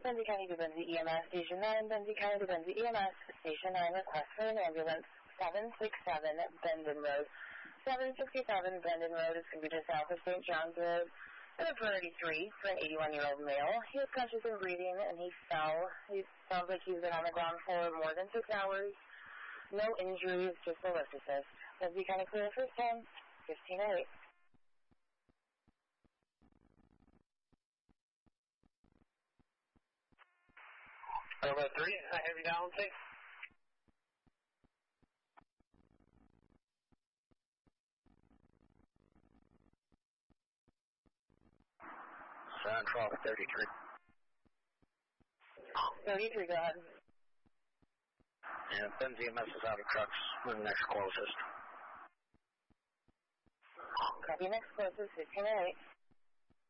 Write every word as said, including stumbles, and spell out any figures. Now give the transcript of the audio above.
Benzie County to Benzie E M S Station nine, Benzie County to Benzie E M S Station nine, request for an ambulance, seven sixty-seven Bendon Road. seven sixty-seven Bendon Road is going to be just south of Saint John's Road. At a priority three for an eighty-one-year-old male. He is conscious and breathing, and he fell. He sounds like he's been on the ground for more than six hours. No injuries, just a lift assist. Benzie County clear first time, fifteen oh eight. Over three, I have you down, please. Central thirty-three. thirty-three, go ahead. And Benzie E M S is out of trucks. We're the next closest. Copy, next closest, fifteen oh eight.